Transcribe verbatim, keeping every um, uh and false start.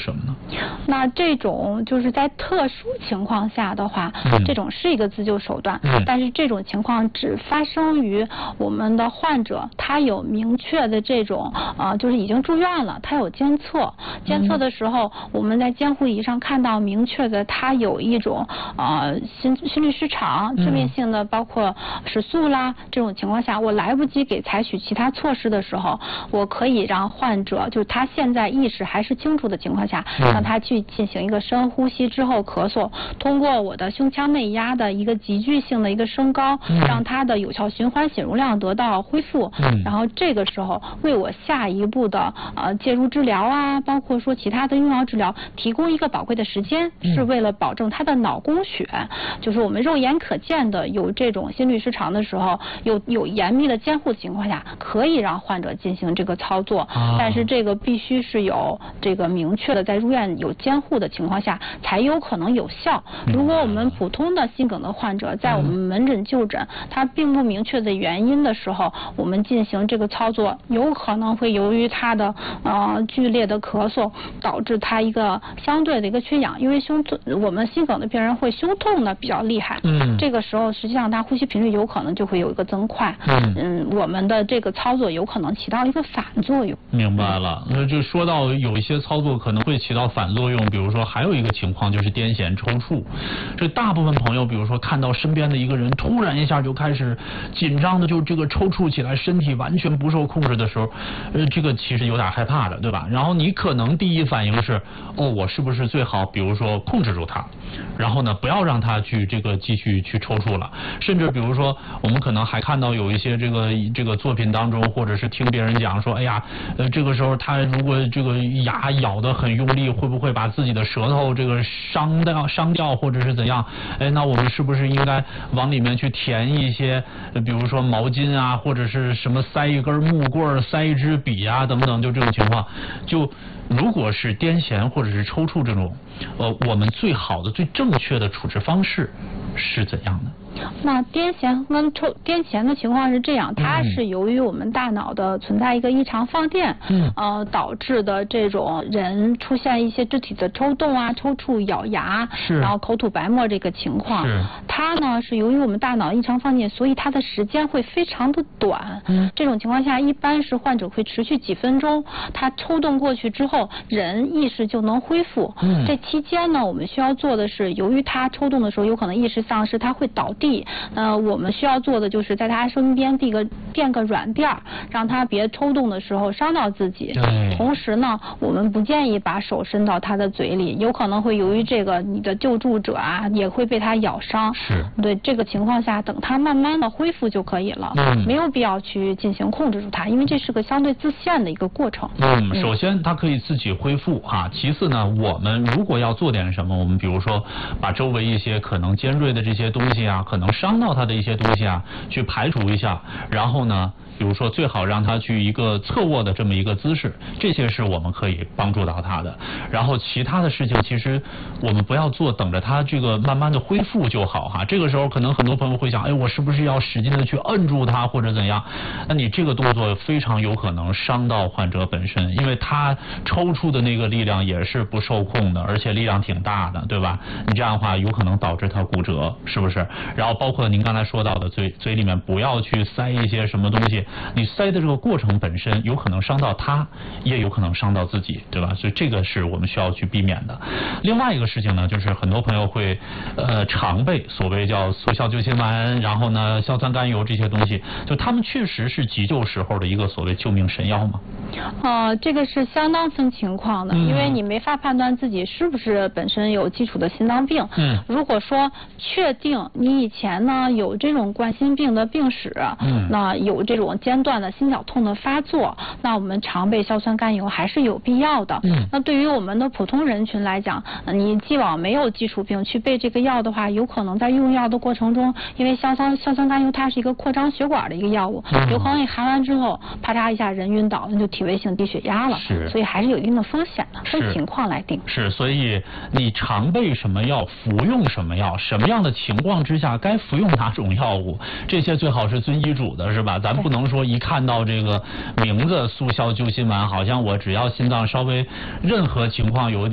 什么呢？ 那这种就是在特殊情况下的话， 嗯、 这种是一个自救手段， 嗯、 但是这种情况只发生于我们的患者他有明确的这种呃，就是已经住院了，他有监测，监测的时候、嗯、我们在监护仪上看到明确的他有一种呃心心律失常致命性的，包括室速啦，这种情况下，我来不及给采取其他措施的时候，我可以让患者就是他现在意识还是清楚的情况下，让他去进行一个深呼吸之后咳嗽，通过我的胸腔内压的一个急剧性的一个升高，让他的有效循环血容量得到恢复，然后这个时候为我下一步的呃介入治疗啊，包括说其他的用药治疗提供一个宝贵的时间，是为了保证他的脑供血，就是我们肉眼可见的有这种心律失常的时候，有有严密的监护情况下，可以让患者进行这个操作，啊、但是这个必须是有这个明确的在入院有监护的情况下才有可能有效。如果我们普通的心梗的患者在我们门诊就诊，他并不明确的原因的时候，我们进行这个操作，有可能会由于他的呃剧烈的咳嗽导致他一个相对的一个缺氧，因为胸痛，我们心梗的病人会胸痛的比较厉害，嗯，这个时候实际上他呼吸频率有可能就会有一个增快，嗯，嗯我们的这个操作有可能起到一个反作用。 明白了，那就说到有一些操作可能会起到反作用，比如说还有一个情况就是癫痫抽搐，这大部分朋友比如说看到身边的一个人突然一下就开始紧张的就这个抽搐起来，身体完全不受控制的时候，呃，这个其实有点害怕的，对吧？然后你可能第一反应是，哦，我是不是最好比如说控制住它，然后呢不要让它去这个继续去抽搐了，甚至比如说我们可能还看到有一些这个这个作品当中，或者是听别人讲说，哎呀，呃，这个时候他如果这个牙咬得很用力，会不会把自己的舌头这个伤掉伤掉，或者是怎样？哎，那我们是不是应该往里面去填一些，比如说毛巾啊，或者是什么塞一根木棍、塞一支笔啊等等，就这种情况，就如果是癫痫或者是抽搐这种，呃，我们最好的、最正确的处置方式是怎样的？ 那癫痫跟抽癫痫的情况是这样，它是由于我们大脑的存在一个异常放电，嗯，呃导致的这种人出现一些肢体的抽动啊、抽搐、咬牙，是，然后口吐白沫这个情况。是，它呢是由于我们大脑异常放电，所以它的时间会非常的短。嗯，这种情况下一般是患者会持续几分钟，他抽动过去之后，人意识就能恢复。嗯，这期间呢，我们需要做的是，由于他抽动的时候有可能意识丧失，他会倒地。呃，我们需要做的就是在他身边递个垫个软垫，让他别抽动的时候伤到自己。同时呢，我们不建议把手伸到他的嘴里，有可能会由于这个你的救助者啊也会被他咬伤。是。对这个情况下，等他慢慢的恢复就可以了，嗯，没有必要去进行控制住他，因为这是个相对自限的一个过程。 嗯，首先他可以自己恢复啊，其次呢，我们如果要做点什么，我们比如说把周围一些可能尖锐的这些东西啊，可能伤到他的一些东西啊，去排除一下，然后呢，比如说最好让他去一个侧卧的这么一个姿势，这些是我们可以帮助到他的。然后其他的事情，其实我们不要做，等着他这个慢慢的恢复就好哈。这个时候可能很多朋友会想，哎，我是不是要使劲的去摁住他或者怎样？那你这个动作非常有可能伤到患者本身，因为他抽搐的那个力量也是不受控的，而且力量挺大的，对吧？你这样的话有可能导致他骨折，是不是？然后包括您刚才说到的嘴嘴里面不要去塞一些什么东西，你塞的这个过程本身有可能伤到他，也有可能伤到自己，对吧？所以这个是我们需要去避免的。另外一个事情呢，就是很多朋友会呃常备所谓叫速效救心丸，然后呢硝酸甘油这些东西，就他们确实是急救时候的一个所谓救命神药吗？ 呃，这个是相当分情况的，嗯，因为你没法判断自己是不是本身有基础的心脏病。嗯，如果说确定你以前呢有这种冠心病的病史，嗯，那有这种间断的心绞痛的发作，那我们常备硝酸甘油还是有必要的。嗯，那对于我们的普通人群来讲，你既往没有基础病去备这个药的话，有可能在用药的过程中，因为硝酸硝酸甘油它是一个扩张血管的一个药物，嗯，有可能你含完之后啪嚓一下人晕倒，那就体位性低血压了。是，所以还是有一定的风险的，分情况来定。 是，所以你常备什么药，服用什么药，什么样的情况之下该服用哪种药物，这些最好是遵医嘱的，是吧？咱不能说一看到这个名字速效救心丸，好像我只要心脏稍微任何情况有